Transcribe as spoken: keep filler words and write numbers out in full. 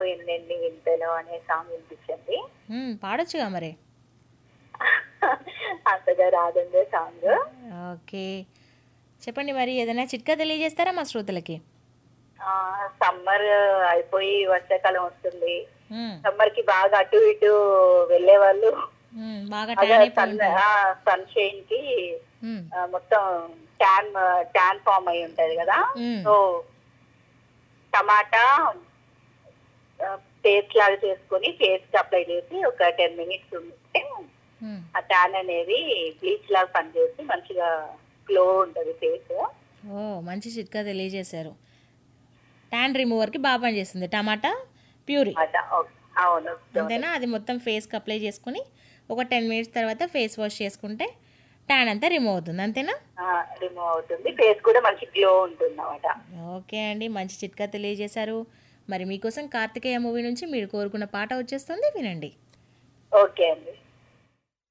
ఎన్నెన్ని వింతలు అనే సాంగ్ వినిపించండి. హ్మ్. పాడొచ్చుగా మరి. అంతగా రాదండి సాంగ్. ఓకే. చెప్పండి మరి ఏదైనా చిట్కా తెలియజేస్తారా మా శ్రోతలకి? ఆ! సమ్మర్ అయిపోయి వర్షాకాలం వస్తుంది. హ్మ్. సమ్మర్‌కి బాగా అటు ఇటు వెళ్ళేవాళ్ళు హ్మ్. బాగా బాగా ట్యాన్ అయిపోయి సన్ ఉంటారు. ఆ! సన్‌షైన్‌కి హ్మ్. ఆహ్, మొత్తం ట్యాన్ ట్యాన్ ఫార్మ్ అయ్యి ఉంటది గదా! హ్మ్. సో, టమాటా ఆహ్, పేస్ట్ లాగా చేసుకొని ఫేస్‌కి అప్లై చేసి ఒక పది మినిట్స్ ఉంటే హ్మ్. ఆ ట్యాన్ అనేది బ్లీచ్ లాగా పనిచేసి మంచిగా గ్లో ఉంటది ఫేస్. ఓహ్! మంచి చిట్కా తెలియజేశారు. ట్యాన్ రిమూవర్‌కి బా పనిచేస్తుంది. టమాటా ప్యూరీ. అట ఓకే. అవును. అంతేనా? అది మొత్తం ఫేస్‌కి అప్లై చేసుకొని ఒక పది మినిట్స్ తర్వాత ఫేస్ వాష్ చేసుకుంటే ట్యాన్ అంతా రిమూవ్ అవుతుంది. అంతేనా? ఆ! రిమూవ్ అవుతుంది. ఫేస్ కూడా మంచి గ్లో ఉంటుందన్నమాట. ఓకే అండి. మంచి చిట్కా తెలియజేశారు. మరి మీకోసం 'కార్తికేయ' మూవీ నుంచి మీరు కోరుకున్న పాట వచ్చేస్తుంది వినండి. ఓకే అండి.